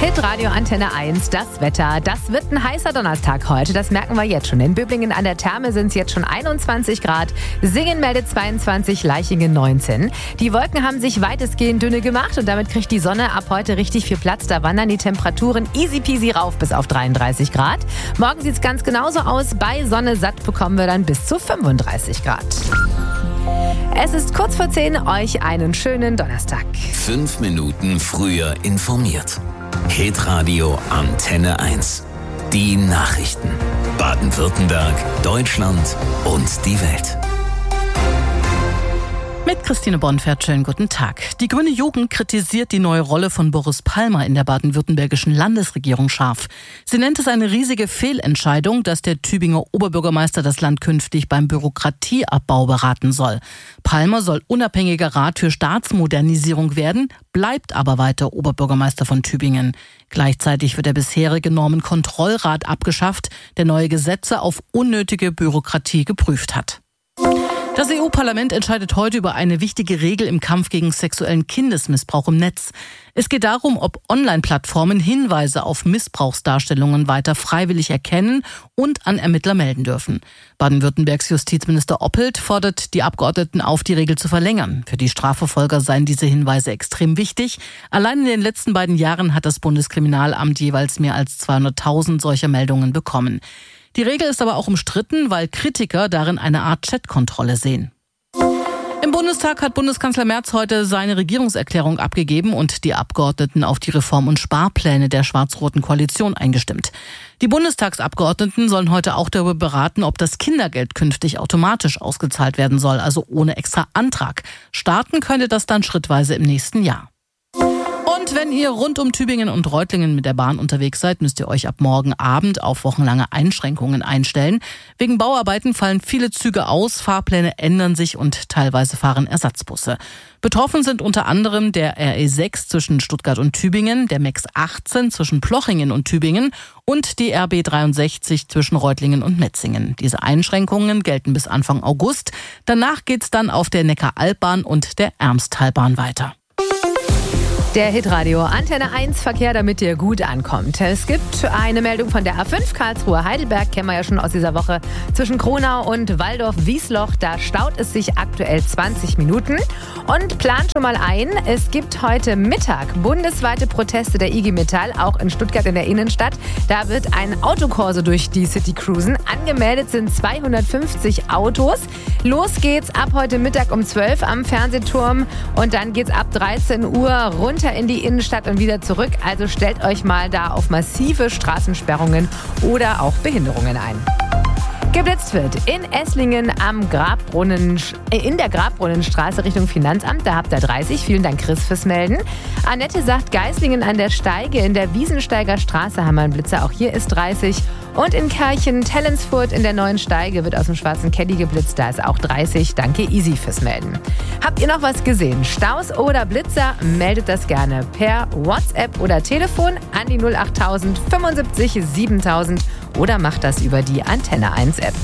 Hitradio Antenne 1, das Wetter. Das wird ein heißer Donnerstag heute, das merken wir jetzt schon. In Böblingen an der Therme sind es jetzt schon 21 Grad, Singen meldet 22, Leichingen 19. Die Wolken haben sich weitestgehend dünne gemacht und damit kriegt die Sonne ab heute richtig viel Platz. Da wandern die Temperaturen easy peasy rauf bis auf 33 Grad. Morgen sieht es ganz genauso aus. Bei Sonne satt bekommen wir dann bis zu 35 Grad. Es ist kurz vor 10, euch einen schönen Donnerstag. 5 Minuten früher informiert. Hitradio Antenne 1. Die Nachrichten. Baden-Württemberg, Deutschland und die Welt. Mit Christine Bonfert, schönen guten Tag. Die Grüne Jugend kritisiert die neue Rolle von Boris Palmer in der baden-württembergischen Landesregierung scharf. Sie nennt es eine riesige Fehlentscheidung, dass der Tübinger Oberbürgermeister das Land künftig beim Bürokratieabbau beraten soll. Palmer soll unabhängiger Rat für Staatsmodernisierung werden, bleibt aber weiter Oberbürgermeister von Tübingen. Gleichzeitig wird der bisherige Normenkontrollrat abgeschafft, der neue Gesetze auf unnötige Bürokratie geprüft hat. Das EU-Parlament entscheidet heute über eine wichtige Regel im Kampf gegen sexuellen Kindesmissbrauch im Netz. Es geht darum, ob Online-Plattformen Hinweise auf Missbrauchsdarstellungen weiter freiwillig erkennen und an Ermittler melden dürfen. Baden-Württembergs Justizminister Oppelt fordert die Abgeordneten auf, die Regel zu verlängern. Für die Strafverfolger seien diese Hinweise extrem wichtig. Allein in den letzten beiden Jahren hat das Bundeskriminalamt jeweils mehr als 200.000 solcher Meldungen bekommen. Die Regel ist aber auch umstritten, weil Kritiker darin eine Art Chatkontrolle sehen. Im Bundestag hat Bundeskanzler Merz heute seine Regierungserklärung abgegeben und die Abgeordneten auf die Reform- und Sparpläne der schwarz-roten Koalition eingestimmt. Die Bundestagsabgeordneten sollen heute auch darüber beraten, ob das Kindergeld künftig automatisch ausgezahlt werden soll, also ohne extra Antrag. Starten könnte das dann schrittweise im nächsten Jahr. Und wenn ihr rund um Tübingen und Reutlingen mit der Bahn unterwegs seid, müsst ihr euch ab morgen Abend auf wochenlange Einschränkungen einstellen. Wegen Bauarbeiten fallen viele Züge aus, Fahrpläne ändern sich und teilweise fahren Ersatzbusse. Betroffen sind unter anderem der RE6 zwischen Stuttgart und Tübingen, der MEX 18 zwischen Plochingen und Tübingen und die RB 63 zwischen Reutlingen und Metzingen. Diese Einschränkungen gelten bis Anfang August. Danach geht's dann auf der Neckaralbbahn und der Ermstalbahn weiter. Der Hitradio Antenne 1 Verkehr, damit ihr gut ankommt. Es gibt eine Meldung von der A5 Karlsruhe-Heidelberg, kennen wir ja schon aus dieser Woche, zwischen Kronau und Walldorf-Wiesloch. Da staut es sich aktuell 20 Minuten. Und plant schon mal ein, es gibt heute Mittag bundesweite Proteste der IG Metall, auch in Stuttgart in der Innenstadt. Da wird ein Autokorso durch die City cruisen. Angemeldet sind 250 Autos. Los geht's ab heute Mittag um 12 am Fernsehturm und dann geht's ab 13 Uhr runter in die Innenstadt und wieder zurück. Also stellt euch mal da auf massive Straßensperrungen oder auch Behinderungen ein. Geblitzt wird in Esslingen in der Grabbrunnenstraße Richtung Finanzamt. Da habt ihr 30. Vielen Dank, Chris, fürs Melden. Annette sagt, Geislingen an der Steige in der Wiesensteiger Straße haben wir einen Blitzer. Auch hier ist 30. Und in Kerchen-Tellensfurt in der neuen Steige wird aus dem schwarzen Caddy geblitzt. Da ist auch 30. Danke, Easy, fürs Melden. Habt ihr noch was gesehen? Staus oder Blitzer? Meldet das gerne per WhatsApp oder Telefon an die 08000 75 7000 oder macht das über die Antenne 1 App.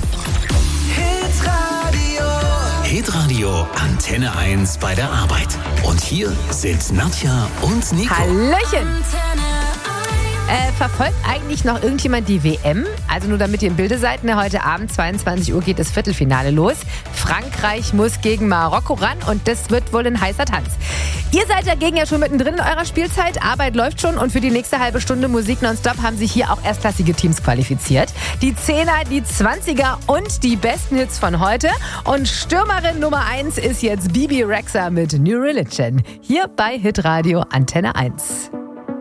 Hitradio Antenne 1 bei der Arbeit. Und hier sind Nadja und Nico. Hallöchen! Verfolgt eigentlich noch irgendjemand die WM? Also nur damit ihr im Bilde seid, heute Abend 22 Uhr geht das Viertelfinale los. Frankreich muss gegen Marokko ran und das wird wohl ein heißer Tanz. Ihr seid dagegen ja schon mittendrin in eurer Spielzeit. Arbeit läuft schon und für die nächste halbe Stunde Musik nonstop haben sich hier auch erstklassige Teams qualifiziert. Die 10er, die 20er und die besten Hits von heute. Und Stürmerin Nummer 1 ist jetzt Bibi Rexha mit New Religion. Hier bei Hitradio Antenne 1.